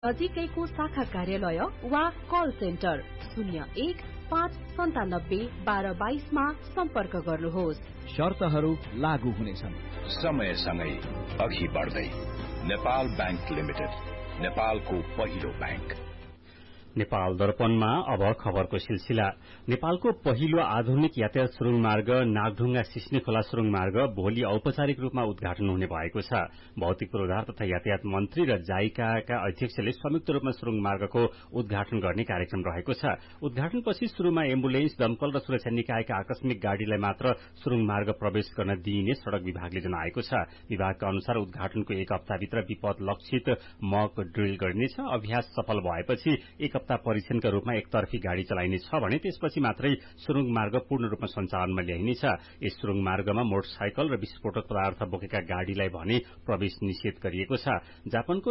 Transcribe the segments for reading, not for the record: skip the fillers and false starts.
नजिकैको शाखा कार्यालय वा कल सेन्टर 01-597-1222 मा सम्पर्क गर्नुहोस्। शर्तहरू लागू हुनेछन्। समयसँगै अघि बढ्दै नेपाल बैंक लिमिटेड, नेपालको पहिलो बैंक। नेपाल दर्पणमा अब खबरको सिलसिला। नेपालको पहिलो आधुनिक यातायात सुरुङ मार्ग नागढुङ्गा सिस्नेखोला सुरुङ मार्ग भोलि औपचारिक रूपमा उद्घाटन हुने भएको छ। भौतिक पूर्वाधार तथा यातायात मन्त्री र जाइकाका अध्यक्षले संयुक्त रूपमा सुरुङ मार्गको उद्घाटन गर्ने कार्यक्रम रहेको छ। उद्घाटनपछि शुरूमा एम्बुलेन्स, दमकल र सुरक्षा निकायका आकस्मिक गाड़ीलाई मात्र सुरुङ मार्ग प्रवेश गर्न दिइने सड़क विभागले जनाएको छ। विभागका अनुसार उद्घाटनको एक हप्ताभित्र विपद लक्षित मक ड्रिल गरिनेछ। अभ्यास सफल भएपछि एक परीक्षणका रूपमा एकतर्फी गाड़ी चलाइनेछ भने त्यसपछि मात्रै सुरुङ मार्ग पूर्ण रूपमा सञ्चालनमा ल्याइनेछ। यस सुरुङ मार्गमा मोटरसाइकल र विस्फोटक पदार्थ बोकेका गाड़ीलाई भने प्रवेश निषेध गरिएको छ। जापानको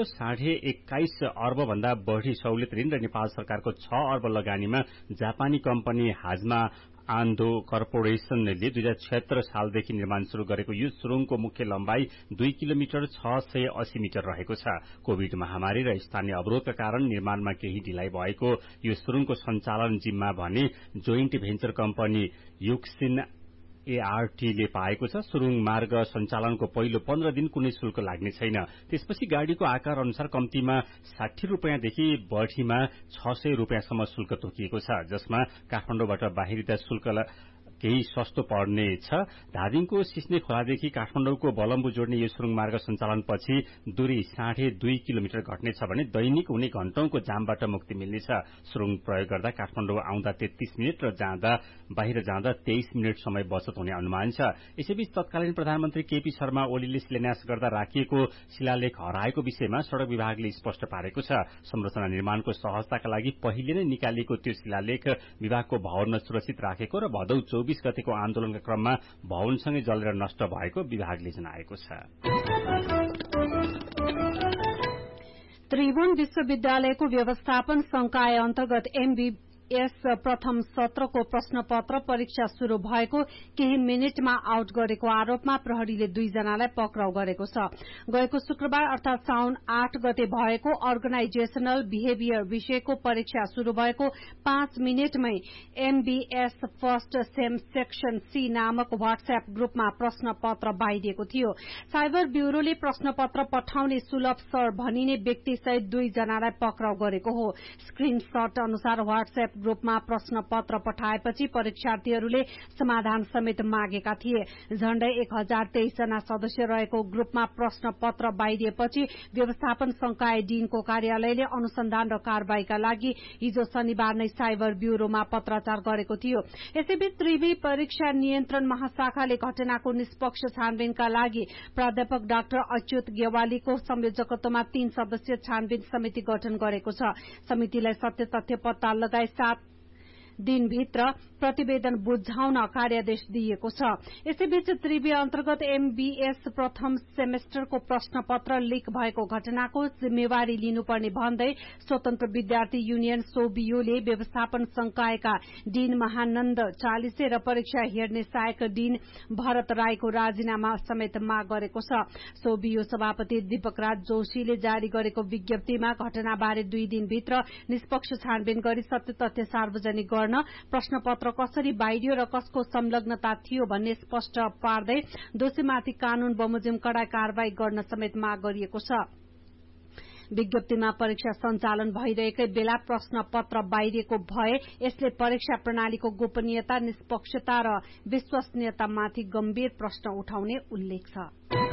21.5 अर्ब भन्दा बढ़ी सहुलियत ऋण र नेपाल सरकारको 6 अर्ब लगानीमा जापानी कम्पनी हाजमा आन्धो कर्पोरेशनले 2076 सालदेखि निर्माण शुरू गरेको यो सुरुङको मुख्य लम्बाई 2 किलोमिटर 680 मिटर रहेको छ। कोविड महामारी र स्थानीय अवरोधका कारण निर्माणमा केही ढिलाइ भएको यो सुरुङको सञ्चालन जिम्मा भने जोइन्ट भेन्चर कम्पनी युक्सिन एआरटीले पाएको छ। सुरुङ मार्ग सञ्चालनको पहिलो 15 दिन कुनै शुल्क लाग्ने छैन। त्यसपछि गाड़ीको आकार अनुसार कम्तीमा 60 रुपैयाँदेखि बढ़ीमा 600 रुपैयाँसम्म शुल्क तोकिएको छ, जसमा काठमाडौँबाट बाहिरिँदा शुल्क केही सस्तो पर्नेछ। धादिङको सिस्ने खोलादेखि काठमाडौँको बलम्बु जोड्ने यो सुरुङ मार्ग सञ्चालनपछि दूरी 2.5 किलोमिटर घट्नेछ भने दैनिक हुने घण्टौंको जामबाट मुक्ति मिल्नेछ। सुरुङ प्रयोग गर्दा काठमाडौँ आउँदा 33 मिनट र बाहिर जाँदा 23 मिनट समय बचत हुने अनुमान छ। यसैबीच तत्कालीन प्रधानमन्त्री केपी शर्मा ओलीले शिलान्यास गर्दा राखिएको शिलालेख हराएको विषयमा सड़क विभागले स्पष्ट पारेको छ। संरचना निर्माणको सहजताका लागि पहिले नै निकालिएको त्यो शिलालेख विभागको भवनमा सुरक्षित राखेको र भदौ 24 गतेको आन्दोलनका क्रममा भवनसँगै जलेर नष्ट भएको विभागले जनाएको छ। त्रिभुवन विश्वविद्यालयको व्यवस्थापन संकाय अन्तर्गत MBS प्रथम सत्रको प्रश्नपत्र परीक्षा शुरू भएको केही मिनेटमा आउट गरेको आरोपमा प्रहरीले 2 जनालाई पक्राउ गरेको छ। गएको शुक्रबार अर्थात साउन 8 गते भएको अर्गनाइजेशनल बिहेभियर विषयको परीक्षा शुरू भएको 5 मिनेटमै MBS first sem section C नामक व्हाट्सएप ग्रुपमा प्रश्नपत्र बाहिरिएको थियो। साइबर ब्यूरोले प्रश्नपत्र पठाउने सुलभ सर भनिने व्यक्तिसहित 2 जनालाई पक्राउ गरेको हो। स्क्रिनशट अनुसार व्हाट्सएप ग्रुपमा प्रश्नपत्र पठाएपछि परीक्षार्थीहरूले समाधान समेत मागेका थिए। झण्डै 1023 जना सदस्य रहेको ग्रुपमा प्रश्नपत्र बाहिरिएपछि व्यवस्थापन संकाय डीनको कार्यालयले अनुसन्धान र कारबाहीका लागि हिजो शनिबार नै साइबर ब्यूरोमा पत्राचार गरेको थियो। यसैबीच त्रिवी परीक्षा नियन्त्रण महाशाखाले घटनाको निष्पक्ष छानबिनका लागि प्राध्यापक डाक्टर अच्युत गेवालीको संयोजकत्वमा 3 सदस्यीय छानबिन समिति गठन गरेको छ। समितिलाई सत्य तथ्य पत्ता लगाई 7 दिनभित्र प्रतिवेदन बुझाउन कार्यादेश दिएको छ। यसैबीच त्रिवी अन्तर्गत MBS प्रथम सेमेस्टरको प्रश्नपत्र लीक भएको घटनाको जिम्मेवारी लिनुपर्ने भन्दै स्वतन्त्र विद्यार्थी युनियन सोबियोले व्यवस्थापन संकायका डीन महानन्द चालिसे र परीक्षा हेर्ने सहायक डीन भरत राईको राजीनामा समेत माग गरेको छ। सोबियो सभापति दीपक राज जोशीले जारी गरेको विज्ञप्तिमा घटनाबारे 2 दिनभित्र निष्पक्ष छानबिन गरी सत्य तथ्य सार्वजनिक गर्न, प्रश्नपत्र कसरी बाहिरियो र कसको संलग्नता थियो भन्ने स्पष्ट पार्दै दोषीमाथि कानून बमोजिम कड़ा कारवाही गर्न समेत माग गरिएको छ। विज्ञप्तिमा परीक्षा सञ्चालन भइरहेकै बेला प्रश्नपत्र बाहिरिएको भए यसले परीक्षा प्रणालीको गोपनीयता, निष्पक्षता र विश्वसनीयतामाथि गम्भीर प्रश्न उठाउने उल्लेख छ।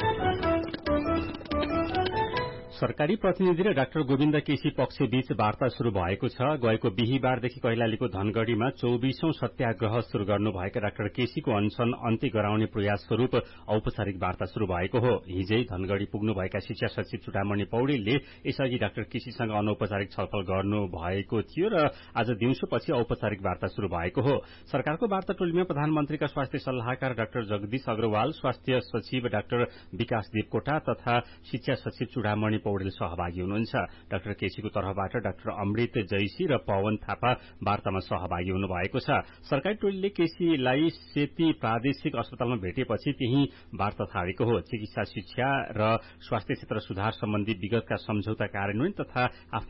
सरकारी प्रतिनिधि र डाक्टर गोविन्द केसी पक्ष बीच वार्ता शुरू भएको छ। गएको बिहीबारदेखि कैलालीको धनगढ़ीमा 24औं सत्याग्रह शुरू गर्नुभएका डाक्टर केसीको अनशन अन्त्य गराउने प्रयास स्वरूप औपचारिक वार्ता शुरू भएको हो। हिजै धनगढ़ी पुग्नुभएका शिक्षा सचिव चुडामणि पौडेलले यसअघि डाक्टर केसीसँग अनौपचारिक छलफल गर्नुभएको थियो र आज दिउँसोपछि औपचारिक वार्ता शुरू भएको हो। सरकारको वार्ता टोलीमा प्रधानमन्त्रीका स्वास्थ्य सल्लाहकार डाक्टर जगदीश अग्रवाल, स्वास्थ्य सचिव डाक्टर विकास देवकोटा तथा शिक्षा सचिव चुडामणि पौडेल सहभागी हुनुहुन्छ। डाक्टर केसीको तर्फबाट डाक्टर अमृत जैसी र पवन थापा वार्तामा सहभागी हुनुभएको छ। सरकारी टोलीले केसीलाई सेती प्रादेशिक अस्पतालमा भेटेपछि त्यही वार्ता थालेको हो। चिकित्सा शिक्षा र स्वास्थ्य क्षेत्र सुधार सम्बन्धी विगतका सम्झौता कार्यान्वयन तथा